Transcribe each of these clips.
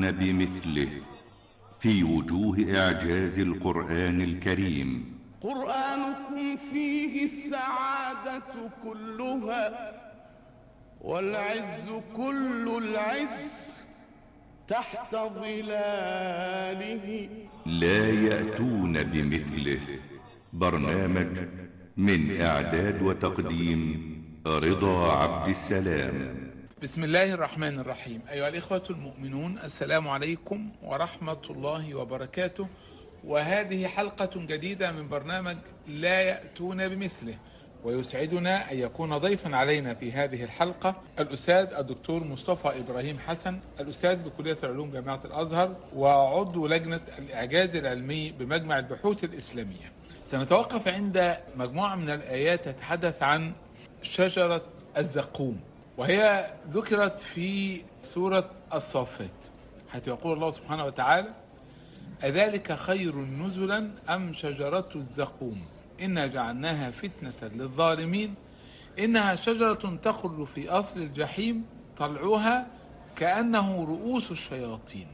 يأتون بمثله في وجوه إعجاز القرآن الكريم. قرآنكم فيه السعادة كلها والعز كل العز تحت ظلاله. لا يأتون بمثله. برنامج من إعداد وتقديم رضا عبد السلام. بسم الله الرحمن الرحيم. أيها الإخوة المؤمنون، السلام عليكم ورحمة الله وبركاته. وهذه حلقة جديدة من برنامج لا يأتون بمثله، ويسعدنا أن يكون ضيفا علينا في هذه الحلقة الأستاذ الدكتور مصطفى إبراهيم حسن، الأستاذ بكلية العلوم جامعة الأزهر وعضو لجنة الإعجاز العلمي بمجمع البحوث الإسلامية. سنتوقف عند مجموعة من الآيات تتحدث عن شجرة الزقوم، وهي ذكرت في سورة الصافات، حيث يقول الله سبحانه وتعالى: أذلك خير نزلا أم شجرة الزقوم إنا جعلناها فتنة للظالمين إنها شجرة تخرج في أصل الجحيم طلعها كأنه رؤوس الشياطين.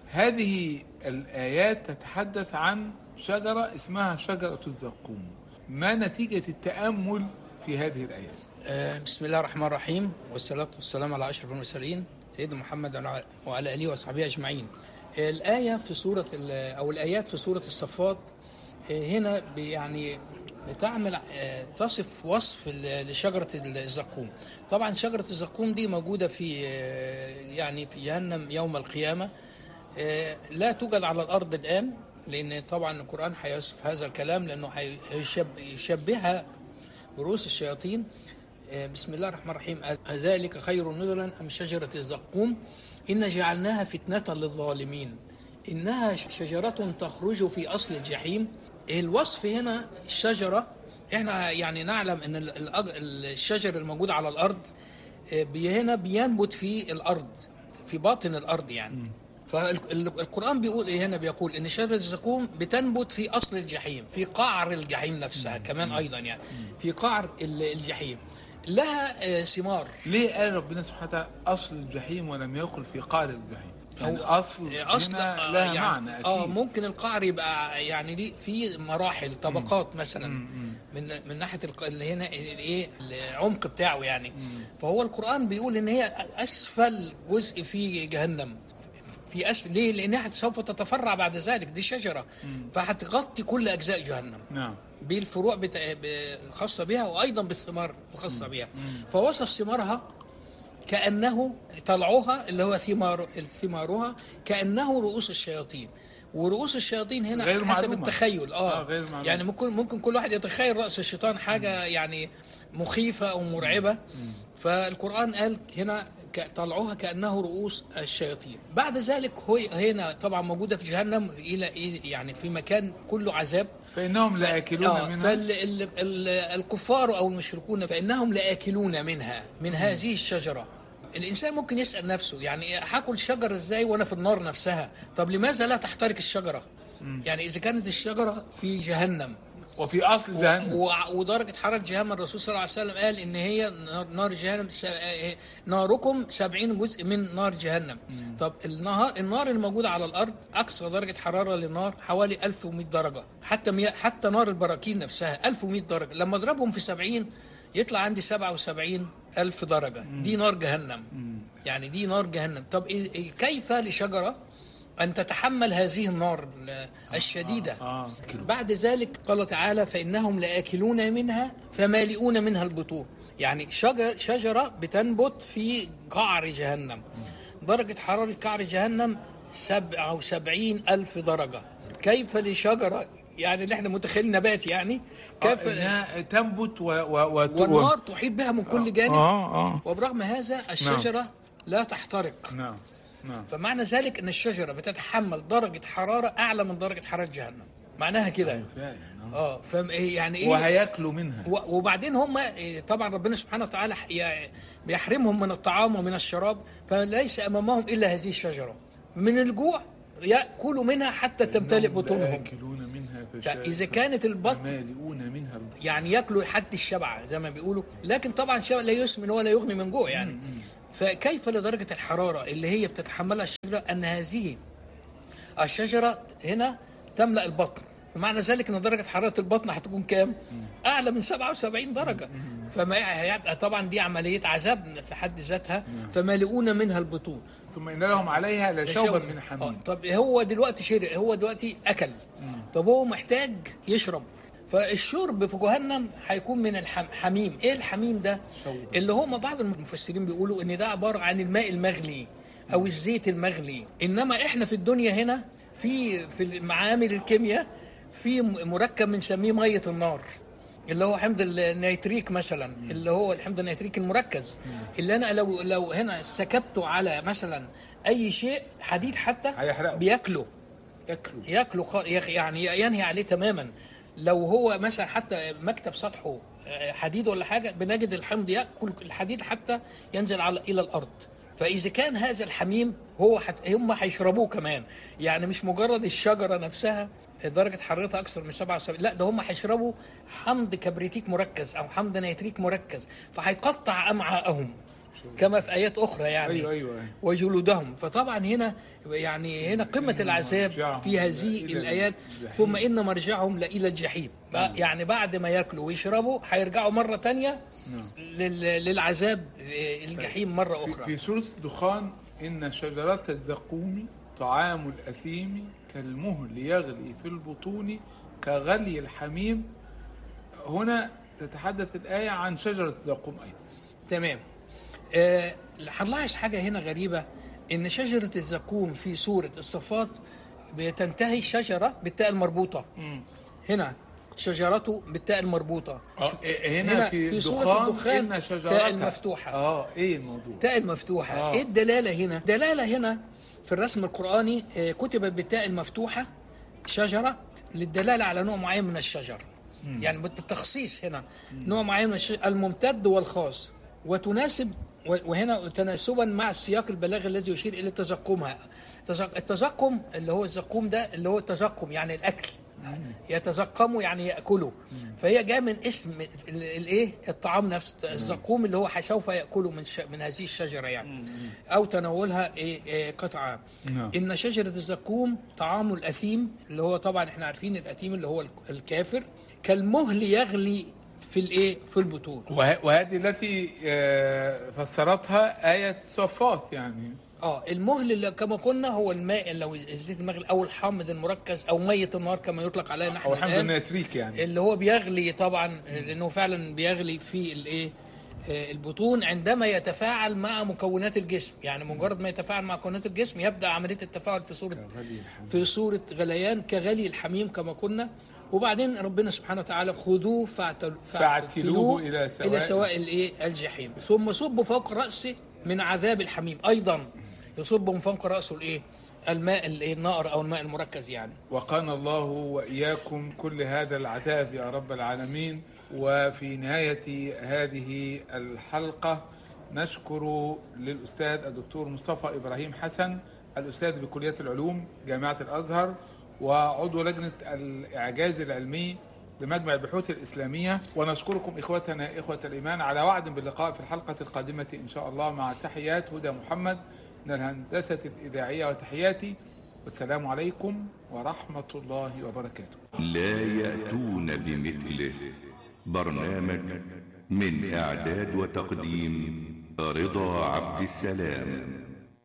هذه الآيات تتحدث عن شجرة اسمها شجرة الزقوم. ما نتيجة التأمل في هذه الآيات؟ بسم الله الرحمن الرحيم، والصلاة والسلام على أشرف المرسلين سيدنا محمد وعلى آله وصحبه أجمعين. الآية في سورة أو الآيات في سورة الصفات هنا يعني بتعمل تصف وصف لشجرة الزقوم. طبعا شجرة الزقوم دي موجودة في يعني في جهنم يوم القيامة، لا توجد على الأرض الآن، لأن طبعا القرآن هيصف هذا الكلام لأنه هيشبهها برؤوس الشياطين. بسم الله الرحمن الرحيم. ذلك خير نزلا أم شجرة الزقوم إن جعلناها فتنة للظالمين إنها شجرة تخرج في أصل الجحيم. الوصف هنا الشجرة، احنا يعني نعلم أن الشجر الموجود على الأرض هنا بينبت في الأرض، في باطن الأرض يعني. فالقرآن بيقول هنا بيقول ان شجرة الزقوم بتنبت في اصل الجحيم، في قعر الجحيم نفسها كمان ايضا، يعني في قعر الجحيم، لها ثمار. ليه قال ربنا سبحانه وتعالى اصل الجحيم ولم يقل في قعر الجحيم؟ يعني اصل هنا لها يعني معنى اكيد. ممكن القعر يبقى يعني ليه في مراحل طبقات مثلا من ناحيه اللي هنا ايه العمق بتاعه يعني. فهو القرآن بيقول ان هي اسفل جزء في جهنم، في أسفل. ليه؟ لأنها سوف تتفرع بعد ذلك، دي شجرة فهتغطي كل أجزاء جهنم. نعم. بالفروع الخاصة بها وأيضا بالثمار الخاصة بها. فوصف ثمارها كأنه طلعوها اللي هو ثمارها كأنه رؤوس الشياطين. ورؤوس الشياطين هنا غير حسب معلومة. التخيل غير معلومة. يعني ممكن كل واحد يتخيل رأس الشيطان حاجة يعني مخيفة أو مرعبة. فالقرآن قال هنا طلعوها كأنه رؤوس الشياطين. بعد ذلك هو هنا طبعا موجودة في جهنم إلى يعني في مكان كله عذاب، فإنهم لآكلون منها. فالكفار أو المشركون فإنهم لآكلون منها، من هذه الشجرة. الإنسان ممكن يسأل نفسه يعني هاكل شجرة إزاي وأنا في النار نفسها؟ طب لماذا لا تحترق الشجرة؟ يعني إذا كانت الشجرة في جهنم وفي أصل جهنم ودرجة حرارة جهنم، الرسول صلى الله عليه وسلم قال إن هي نار جهنم ناركم 70 جزء من نار جهنم. طب النار الموجودة على الأرض أقصى درجة حرارة للنار حوالي 1100 درجة، حتى نار البراكين نفسها 1100 درجة. لما أضربهم في 70 يطلع عندي 77,000 درجة. دي نار جهنم، يعني دي نار جهنم. طب كيف لشجرة أن تتحمل هذه النار الشديدة؟ بعد ذلك قال تعالى: فإنهم لآكلون منها فمالئون منها البطون. يعني شجرة بتنبت في قعر جهنم، درجة حرارة قعر جهنم 77,000 درجة. كيف لشجرة يعني اللي احنا متخيلين نبات يعني كيف انها تنبت والنار تحيط بها من كل جانب. وبرغم هذا الشجرة لا تحترق. نعم. فمعنى ذلك ان الشجرة بتتحمل درجة حرارة اعلى من درجة حرارة جهنم، معناها كده. يعني ايه وهياكلوا منها. وبعدين هم طبعا ربنا سبحانه وتعالى بيحرمهم من الطعام ومن الشراب، فليس امامهم الا هذه الشجرة. من الجوع يأكلوا منها حتى تمتلئ بطونهم. إذا كانت البطن يعني يأكلوا حتى الشبع زي ما بيقولوا، لكن طبعا الشبع لا يسمن ولا يغني من جوع يعني. فكيف لدرجة الحرارة اللي هي بتتحملها الشجرة أن هذه الشجرة هنا تملأ البطن؟ ومعنى ذلك أن درجة حرارة البطن هتكون كام؟ أعلى من 77 درجة. فما هيبقى طبعا دي عملية عذاب في حد ذاتها، فمالئون منها البطون. ثم إن لهم عليها لشوبا من حميم. طب هو دلوقتي شرب، هو دلوقتي أكل، طب هو محتاج يشرب، فالشرب في جهنم هيكون من الحميم. ايه الحميم ده؟ اللي هو بعض المفسرين بيقولوا ان ده عبارة عن الماء المغلي او الزيت المغلي. انما احنا في الدنيا هنا في معامل الكيمياء في مركب بنسميه مية النار، اللي هو حمض النيتريك مثلا، اللي هو الحمض النيتريك المركز، اللي انا لو هنا سكبته على مثلا اي شيء حديد حتى بياكله يعني ينهي عليه تماما. لو هو مثلا حتى مكتب سطحه حديد ولا حاجة، بنجد الحمض يأكل الحديد حتى ينزل إلى الأرض. فإذا كان هذا الحميم هم هيشربوه كمان، يعني مش مجرد الشجرة نفسها درجة حرارتها أكثر من 77، لا ده هم هيشربوا حمض كبريتيك مركز أو حمض نيتريك مركز، فهيقطع أمعاءهم كما في آيات أخرى يعني. أيوة. وجلودهم. فطبعا هنا قمة العذاب في هذه الآيات. ثم إن مرجعهم لإلى الجحيم، يعني بعد ما يأكلوا ويشربوا هيرجعوا مرة تانية للعذاب الجحيم مرة أخرى. في سورة الدخان: إن شجرة الزقوم طعام الأثيم كالمهل يغلي في البطون كغلي الحميم. هنا تتحدث الآية عن شجرة الزقوم أيضا. تمام. هنلاحظ حاجة هنا غريبة، إن شجرة الزقوم في سورة الصفات بتنتهي شجرة بالتاء المربوطة. هنا شجرته بالتاء المربوطة. هنا في سورة الدخان إن شجرة تاء المفتوحة. إيه الموضوع؟ تاء المفتوحة. إيه الدلالة هنا؟ دلالة هنا في الرسم القرآني كتبت بالتاء المفتوحة شجرة للدلالة على نوع معين من الشجر. يعني بالتخصيص هنا نوع معين من الشجر الممتد والخاص، وتناسب وهنا تناسبا مع السياق البلاغي الذي يشير الى تزقمها. التزقم اللي هو الزقوم ده اللي هو التزقم يعني الاكل، يتزقموا يعني ياكلوا، فهي جاء من اسم الايه الطعام نفسه. الزقوم اللي هو سوف ياكلوا من هذه الشجره يعني، او تناولها قطعه. ان شجره الزقوم طعام الاثيم، اللي هو طبعا احنا عارفين الاثيم اللي هو الكافر، كالمهل يغلي في البطون. وهذه التي فسرتها آية صفات يعني. المهل اللي كما قلنا هو الماء، لو الزيت المغلي او الحامض المركز او مية النار كما يطلق عليه نحن، او حمض النيتريك يعني، اللي هو بيغلي طبعا، لانه فعلا بيغلي في البطون عندما يتفاعل مع مكونات الجسم. يعني مجرد ما يتفاعل مع مكونات الجسم يبدأ عملية التفاعل في صورة غليان كغلي الحميم كما قلنا. وبعدين ربنا سبحانه وتعالى: خذوه فاعتلوه إلى سواء الجحيم ثم صبوا فوق رأسه من عذاب الحميم. أيضا يصب من فوق رأسه الماء النار أو الماء المركز يعني. وقانا الله وإياكم كل هذا العذاب يا رب العالمين. وفي نهاية هذه الحلقة نشكر للأستاذ الدكتور مصطفى إبراهيم حسن، الأستاذ بكلية العلوم جامعة الأزهر وعضو لجنة الإعجاز العلمي بمجمع البحوث الإسلامية. ونشكركم إخوتنا إخوة الإيمان على وعد باللقاء في الحلقة القادمة إن شاء الله، مع تحيات هدى محمد من الهندسة الإذاعية وتحياتي، والسلام عليكم ورحمة الله وبركاته. لا يأتون بمثله. برنامج من إعداد وتقديم رضا عبد السلام.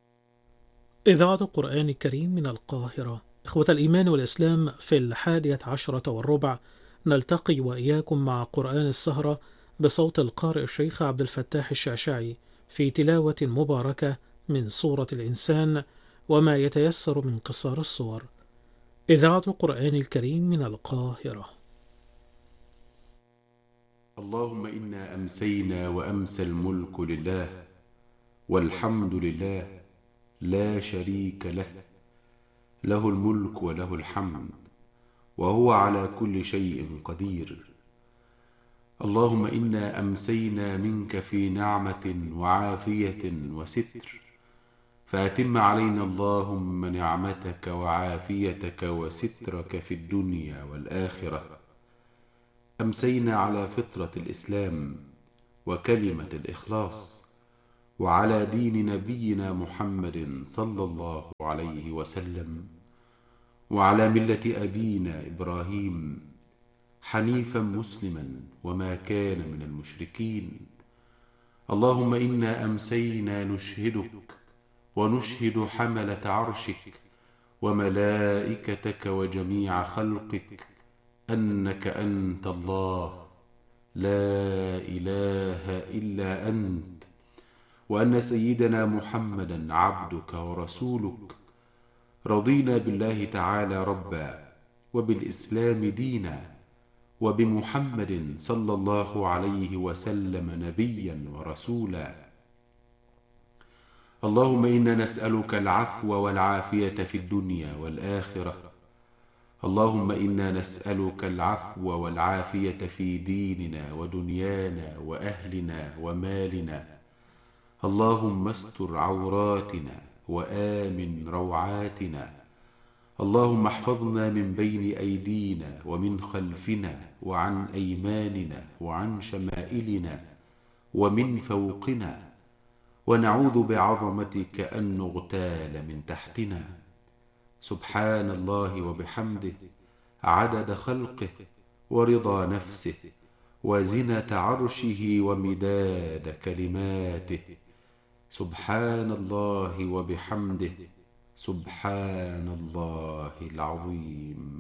إذاعة القرآن الكريم من القاهرة. إخوة الإيمان والإسلام، في 11:15 نلتقي وإياكم مع قرآن السهرة بصوت القارئ الشيخ عبد الفتاح الشعشعي في تلاوة مباركة من سورة الإنسان وما يتيسر من قصار الصور. إذاعة القرآن الكريم من القاهرة. اللهم إنا أمسينا وأمسى الملك لله والحمد لله لا شريك له، له الملك وله الحمد وهو على كل شيء قدير. اللهم إنا أمسينا منك في نعمة وعافية وستر، فأتم علينا اللهم نعمتك وعافيتك وسترك في الدنيا والآخرة. أمسينا على فطرة الإسلام وكلمة الإخلاص، وعلى دين نبينا محمد صلى الله عليه وسلم، وعلى ملة أبينا إبراهيم حنيفا مسلما وما كان من المشركين. اللهم إنا أمسينا نشهدك ونشهد حملة عرشك وملائكتك وجميع خلقك أنك أنت الله لا إله إلا أنت، وأن سيدنا محمدا عبدك ورسولك. رضينا بالله تعالى ربا، وبالإسلام دينا، وبمحمد صلى الله عليه وسلم نبيا ورسولا. اللهم إنا نسألك العفو والعافية في الدنيا والآخرة. اللهم إنا نسألك العفو والعافية في ديننا ودنيانا وأهلنا ومالنا. اللهم استر عوراتنا وآمن روعاتنا. اللهم احفظنا من بين أيدينا ومن خلفنا وعن أيماننا وعن شمائلنا ومن فوقنا، ونعوذ بعظمتك أن نغتال من تحتنا. سبحان الله وبحمده عدد خلقه ورضا نفسه وزنة عرشه ومداد كلماته. سبحان الله وبحمده سبحان الله العظيم.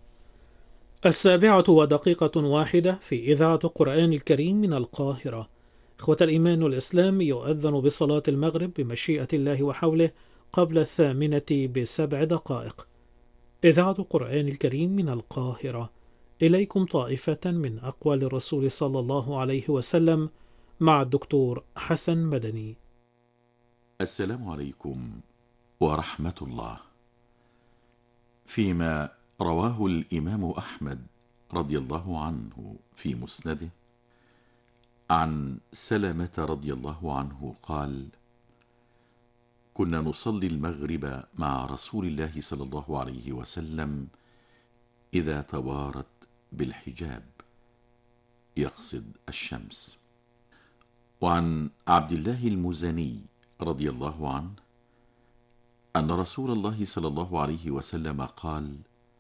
7:01 في إذاعة قرآن الكريم من القاهرة. إخوة الإيمان والإسلام، يؤذن بصلاة المغرب بمشيئة الله وحوله قبل 8:07 دقائق. إذاعة قرآن الكريم من القاهرة. إليكم طائفة من أقوال الرسول صلى الله عليه وسلم مع الدكتور حسن مدني. السلام عليكم ورحمة الله. فيما رواه الإمام أحمد رضي الله عنه في مسنده عن سلمة رضي الله عنه قال: كنا نصلي المغرب مع رسول الله صلى الله عليه وسلم إذا توارت بالحجاب، يقصد الشمس. وعن عبد الله المزني رضي الله عنه أن رسول الله صلى الله عليه وسلم قال: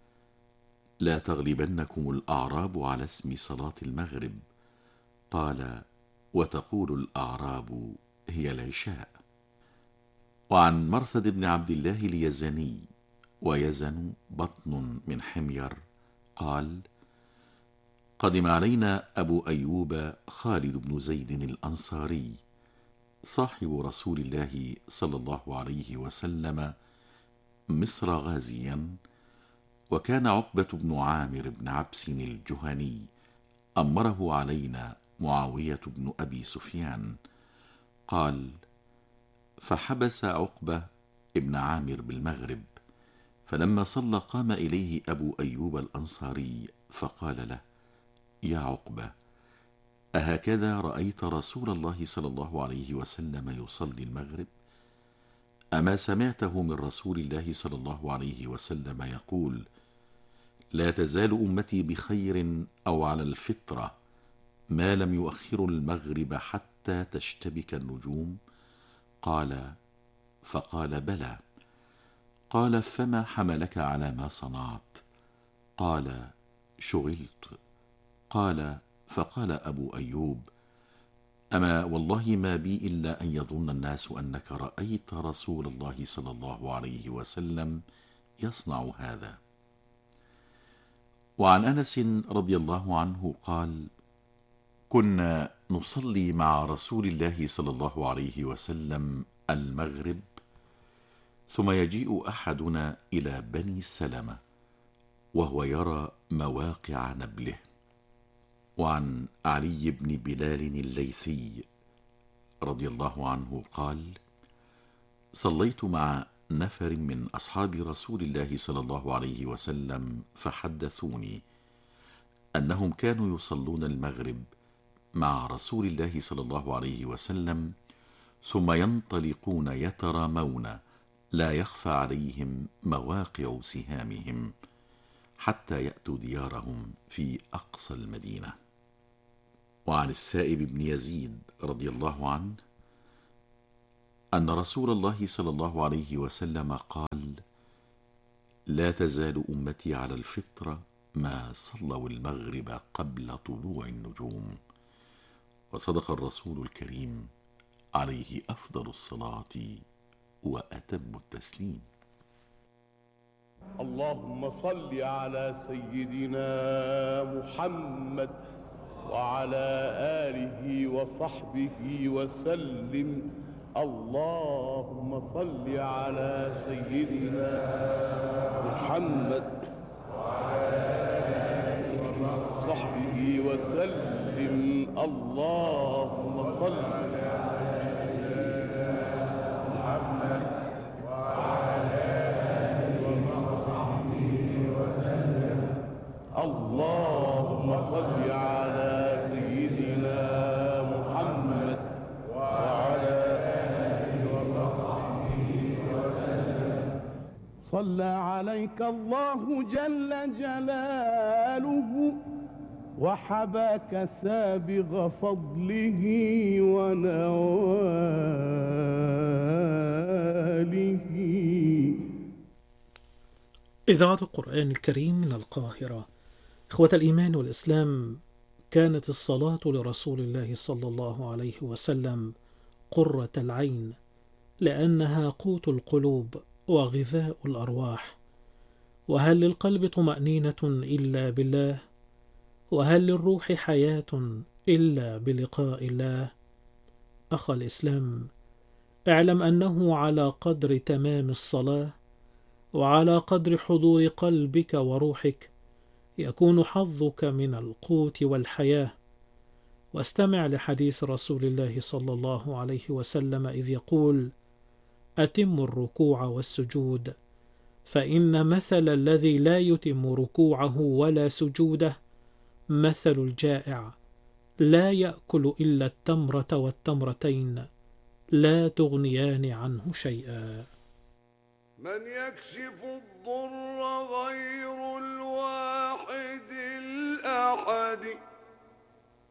لا تغلبنكم الأعراب على اسم صلاة المغرب. قال: وتقول الأعراب هي العشاء. وعن مرثد بن عبد الله اليزني، ويزن بطن من حمير، قال: قدم علينا أبو أيوب خالد بن زيد الأنصاري صاحب رسول الله صلى الله عليه وسلم مصر غازيا، وكان عقبة بن عامر بن عبس الجهني أمره علينا معاوية بن أبي سفيان. قال: فحبس عقبة ابن عامر بالمغرب، فلما صلى قام إليه أبو أيوب الأنصاري فقال له: يا عقبة، أهكذا رأيت رسول الله صلى الله عليه وسلم يصلي المغرب؟ أما سمعته من رسول الله صلى الله عليه وسلم يقول: لا تزال أمتي بخير أو على الفطرة ما لم يؤخروا المغرب حتى تشتبك النجوم؟ قال: فقال: بلى. قال: فما حملك على ما صنعت؟ قال: شغلت. قال: فقال أبو أيوب: أما والله ما بي إلا أن يظن الناس أنك رأيت رسول الله صلى الله عليه وسلم يصنع هذا. وعن أنس رضي الله عنه قال: كنا نصلي مع رسول الله صلى الله عليه وسلم المغرب، ثم يجيء أحدنا إلى بني سلمة وهو يرى مواقع نبله. وعن علي بن بلال الليثي رضي الله عنه قال: صليت مع نفر من أصحاب رسول الله صلى الله عليه وسلم فحدثوني أنهم كانوا يصلون المغرب مع رسول الله صلى الله عليه وسلم، ثم ينطلقون يترامون لا يخفى عليهم مواقع سهامهم حتى يأتوا ديارهم في أقصى المدينة. وعن السائب بن يزيد رضي الله عنه أن رسول الله صلى الله عليه وسلم قال: لا تزال أمتي على الفطرة ما صلوا المغرب قبل طلوع النجوم. وصدق الرسول الكريم عليه أفضل الصلاة وأتم التسليم. اللهم صل على سيدنا محمد وعلى آله وصحبه وسلم. اللهم صل على سيدنا محمد وعلى آله وصحبه وسلم. اللهم صل على سيدنا محمد وعلى آله وصحبه وسلم. اللهم صل على سيدنا محمد وعلى آله وصحبه وسلم. صلى عليك الله جل جلاله وحباك سابغ فضله ونواله. إذاعة القرآن الكريم من القاهرة. إخوة الإيمان والإسلام، كانت الصلاة لرسول الله صلى الله عليه وسلم قرة العين، لأنها قوت القلوب وغذاء الأرواح. وهل للقلب طمأنينة إلا بالله؟ وهل للروح حياة إلا بلقاء الله؟ أخ الإسلام، اعلم أنه على قدر تمام الصلاة وعلى قدر حضور قلبك وروحك يكون حظك من القوت والحياة. واستمع لحديث رسول الله صلى الله عليه وسلم إذ يقول: أتم الركوع والسجود، فإن مثل الذي لا يتم ركوعه ولا سجوده مثل الجائع لا يأكل إلا التمرة والتمرتين لا تغنيان عنه شيئا. من يكشف الضر غير الواحد الأحد